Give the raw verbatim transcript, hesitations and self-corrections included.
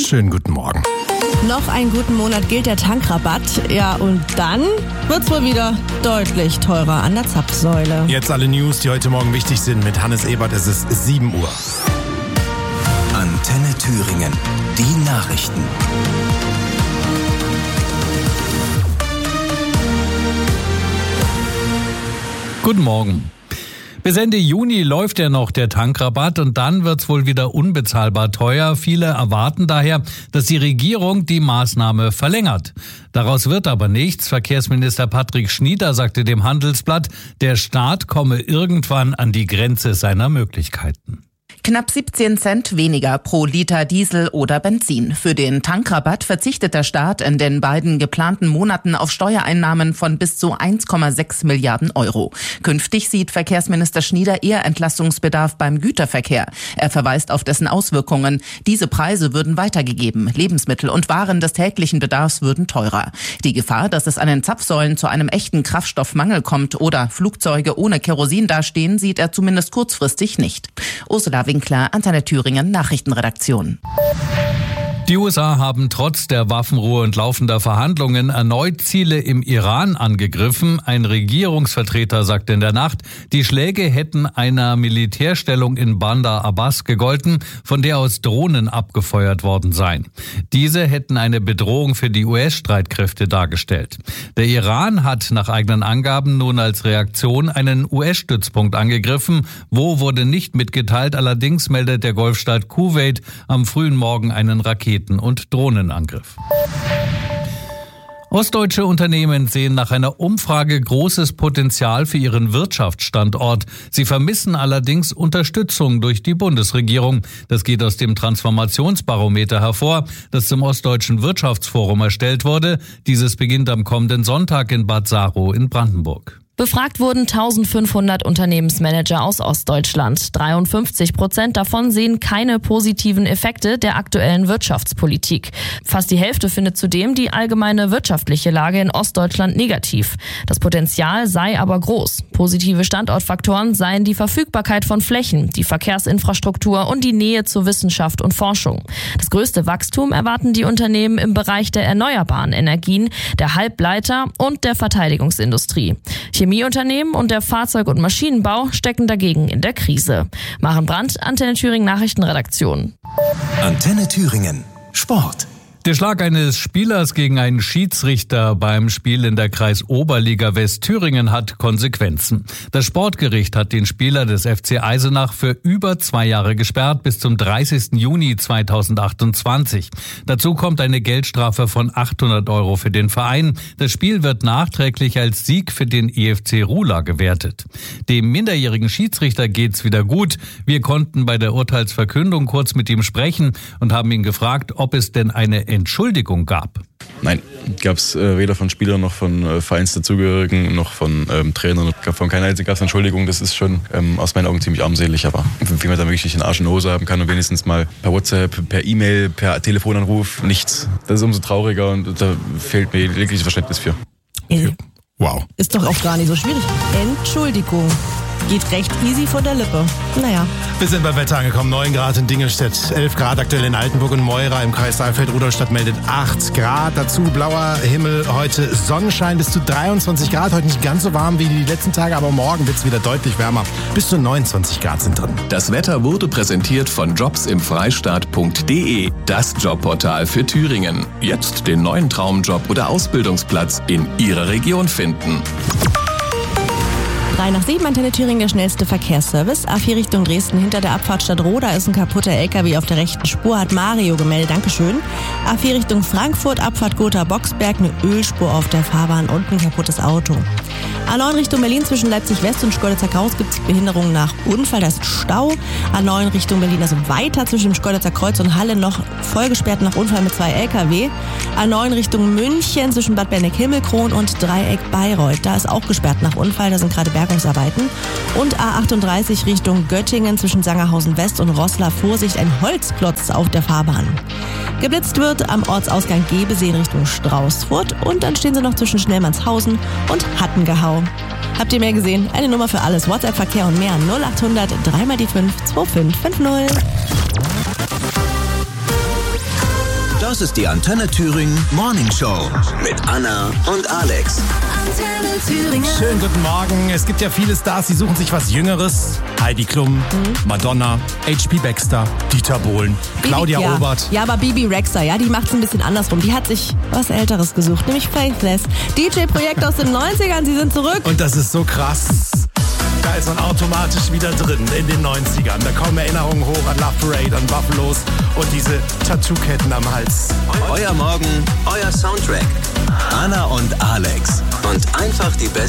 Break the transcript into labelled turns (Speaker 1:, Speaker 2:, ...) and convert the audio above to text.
Speaker 1: Schönen guten Morgen.
Speaker 2: Noch einen guten Monat gilt der Tankrabatt. Ja, und dann wird's wohl wieder deutlich teurer an der Zapfsäule.
Speaker 1: Jetzt alle News, die heute Morgen wichtig sind. Mit Hannes Ebert, es ist sieben Uhr.
Speaker 3: Antenne Thüringen. Die Nachrichten.
Speaker 4: Guten Morgen. Bis Ende Juni läuft ja noch der Tankrabatt und dann wird's wohl wieder unbezahlbar teuer. Viele erwarten daher, dass die Regierung die Maßnahme verlängert. Daraus wird aber nichts. Verkehrsminister Patrick Schnieder sagte dem Handelsblatt, der Staat komme irgendwann an die Grenze seiner Möglichkeiten.
Speaker 5: Knapp siebzehn Cent weniger pro Liter Diesel oder Benzin. Für den Tankrabatt verzichtet der Staat in den beiden geplanten Monaten auf Steuereinnahmen von bis zu eins Komma sechs Milliarden Euro. Künftig sieht Verkehrsminister Schnieder eher Entlastungsbedarf beim Güterverkehr. Er verweist auf dessen Auswirkungen. Diese Preise würden weitergegeben. Lebensmittel und Waren des täglichen Bedarfs würden teurer. Die Gefahr, dass es an den Zapfsäulen zu einem echten Kraftstoffmangel kommt oder Flugzeuge ohne Kerosin dastehen, sieht er zumindest kurzfristig nicht. Ursula Winkler, Antenne Thüringen, Nachrichtenredaktion.
Speaker 4: Die U S A haben trotz der Waffenruhe und laufender Verhandlungen erneut Ziele im Iran angegriffen. Ein Regierungsvertreter sagte in der Nacht, die Schläge hätten einer Militärstellung in Bandar Abbas gegolten, von der aus Drohnen abgefeuert worden seien. Diese hätten eine Bedrohung für die U S-Streitkräfte dargestellt. Der Iran hat nach eigenen Angaben nun als Reaktion einen U S-Stützpunkt angegriffen. Wo wurde nicht mitgeteilt, allerdings meldet der Golfstaat Kuwait am frühen Morgen einen Raketen- und Drohnenangriff. Ostdeutsche Unternehmen sehen nach einer Umfrage großes Potenzial für ihren Wirtschaftsstandort. Sie vermissen allerdings Unterstützung durch die Bundesregierung. Das geht aus dem Transformationsbarometer hervor, das zum Ostdeutschen Wirtschaftsforum erstellt wurde. Dieses beginnt am kommenden Sonntag in Bad Saro in Brandenburg.
Speaker 6: Befragt wurden eintausendfünfhundert Unternehmensmanager aus Ostdeutschland. dreiundfünfzig Prozent davon sehen keine positiven Effekte der aktuellen Wirtschaftspolitik. Fast die Hälfte findet zudem die allgemeine wirtschaftliche Lage in Ostdeutschland negativ. Das Potenzial sei aber groß. Positive Standortfaktoren seien die Verfügbarkeit von Flächen, die Verkehrsinfrastruktur und die Nähe zur Wissenschaft und Forschung. Das größte Wachstum erwarten die Unternehmen im Bereich der erneuerbaren Energien, der Halbleiter und der Verteidigungsindustrie. Chemieunternehmen und der Fahrzeug- und Maschinenbau stecken dagegen in der Krise. Maren Brandt, Antenne Thüringen Nachrichtenredaktion.
Speaker 3: Antenne Thüringen Sport.
Speaker 4: Der Schlag eines Spielers gegen einen Schiedsrichter beim Spiel in der Kreisoberliga Westthüringen hat Konsequenzen. Das Sportgericht hat den Spieler des F C Eisenach für über zwei Jahre gesperrt bis zum dreißigsten Juni zweitausendachtundzwanzig. Dazu kommt eine Geldstrafe von achthundert Euro für den Verein. Das Spiel wird nachträglich als Sieg für den E F C Ruhla gewertet. Dem minderjährigen Schiedsrichter geht's wieder gut. Wir konnten bei der Urteilsverkündung kurz mit ihm sprechen und haben ihn gefragt, ob es denn eine Entschuldigung gab.
Speaker 7: Nein, gab es äh, weder von Spielern noch von äh, Vereinsdazugehörigen noch von ähm, Trainern. Von keiner einzigen gab es Entschuldigung. Das ist schon ähm, aus meinen Augen ziemlich armselig. Aber wie man da wirklich den Arsch in die Hose haben kann und wenigstens mal per WhatsApp, per E-Mail, per Telefonanruf, nichts. Das ist umso trauriger und da fehlt mir jegliches Verständnis für.
Speaker 2: Okay.
Speaker 1: Wow.
Speaker 2: Ist doch auch gar nicht so schwierig. Entschuldigung. Geht recht easy von der Lippe. Naja.
Speaker 1: Wir sind beim Wetter angekommen. neun Grad in Dingelstedt, elf Grad aktuell in Altenburg und Meura. Im Kreis Saalfeld-Rudolstadt meldet acht Grad. Dazu blauer Himmel, heute Sonnenschein bis zu dreiundzwanzig Grad. Heute nicht ganz so warm wie die letzten Tage, aber morgen wird es wieder deutlich wärmer. Bis zu neunundzwanzig Grad sind drin.
Speaker 3: Das Wetter wurde präsentiert von jobs im freistaat punkt de, das Jobportal für Thüringen. Jetzt den neuen Traumjob oder Ausbildungsplatz in Ihrer Region finden.
Speaker 2: drei nach sieben, Antenne Thüringen, der schnellste Verkehrsservice. A vier Richtung Dresden, hinter der Abfahrt Stadtroda ist ein kaputter L K W auf der rechten Spur, hat Mario gemeldet, Dankeschön. A vier Richtung Frankfurt, Abfahrt Gotha-Boxberg, eine Ölspur auf der Fahrbahn und ein kaputtes Auto. A neun Richtung Berlin zwischen Leipzig-West und Schkeuditzer Kreuz gibt es Behinderungen nach Unfall, da ist Stau. A neun Richtung Berlin, also weiter zwischen dem Schkeuditzer Kreuz und Halle noch voll gesperrt nach Unfall mit zwei L K W. A neun Richtung München zwischen Bad Berneck-Himmelkron und Dreieck Bayreuth, da ist auch gesperrt nach Unfall, da sind gerade Bergungsarbeiten. Und A achtunddreißig Richtung Göttingen zwischen Sangerhausen West und Roßla, Vorsicht, ein Holzklotz auf der Fahrbahn. Geblitzt wird am Ortsausgang Gebesee in Richtung Straußfurt und dann stehen sie noch zwischen Schnellmannshausen und Hattengehau. Habt ihr mehr gesehen? Eine Nummer für alles, WhatsApp-Verkehr und mehr, null achthundert drei mal die fünf zwei fünf fünf null.
Speaker 8: Das ist die Antenne Thüringen Morning Show mit Anna und Alex.
Speaker 9: Antenne Thüringen.
Speaker 1: Schönen guten Morgen. Es gibt ja viele Stars, die suchen sich was Jüngeres. Heidi Klum, mhm. Madonna, H P Baxter, Dieter Bohlen, Claudia
Speaker 2: Bibi, ja.
Speaker 1: Obert.
Speaker 2: Ja, aber Bibi Rexha, ja, die macht's ein bisschen andersrum. Die hat sich was Älteres gesucht, nämlich Faithless. D J-Projekt aus den neunzigern, sie sind zurück.
Speaker 1: Und das ist so krass. Da ist man automatisch wieder drin in den neunzigern. Da kommen Erinnerungen hoch an Love Parade, an Buffalos und diese Tattoo-Ketten am Hals.
Speaker 8: Euer Morgen, euer Soundtrack. Anna und Alex. Und einfach die besten